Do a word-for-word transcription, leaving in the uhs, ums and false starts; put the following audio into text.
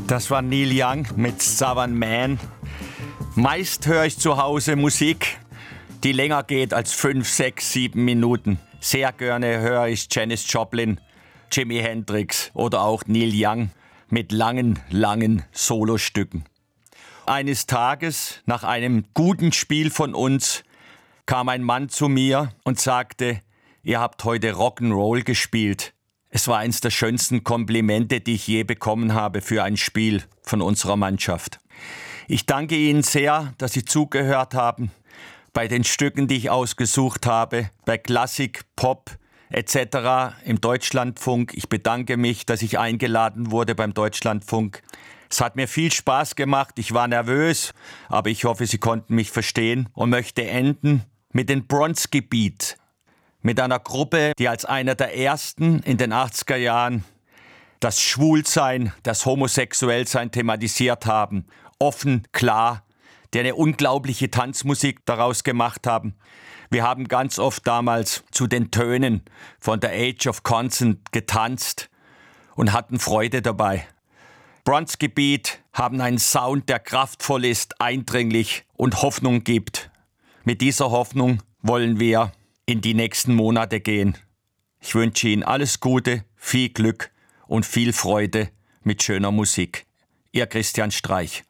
Das war Neil Young mit Southern Man. Meist höre ich zu Hause Musik, die länger geht als fünf, sechs, sieben Minuten. Sehr gerne höre ich Janis Joplin, Jimi Hendrix oder auch Neil Young mit langen, langen Solostücken. Eines Tages, nach einem guten Spiel von uns, kam ein Mann zu mir und sagte, ihr habt heute Rock'n'Roll gespielt. Es war eines der schönsten Komplimente, die ich je bekommen habe für ein Spiel von unserer Mannschaft. Ich danke Ihnen sehr, dass Sie zugehört haben bei den Stücken, die ich ausgesucht habe, bei Klassik, Pop et cetera im Deutschlandfunk. Ich bedanke mich, dass ich eingeladen wurde beim Deutschlandfunk. Es hat mir viel Spaß gemacht, ich war nervös, aber ich hoffe, Sie konnten mich verstehen und möchte enden mit den Bronski Beat. Mit einer Gruppe, die als einer der ersten in den achtziger Jahren das Schwulsein, das Homosexuellsein thematisiert haben. Offen, klar, die eine unglaubliche Tanzmusik daraus gemacht haben. Wir haben ganz oft damals zu den Tönen von The Age of Consent getanzt und hatten Freude dabei. Bronski Beat haben einen Sound, der kraftvoll ist, eindringlich und Hoffnung gibt. Mit dieser Hoffnung wollen wir in die nächsten Monate gehen. Ich wünsche Ihnen alles Gute, viel Glück und viel Freude mit schöner Musik. Ihr Christian Streich.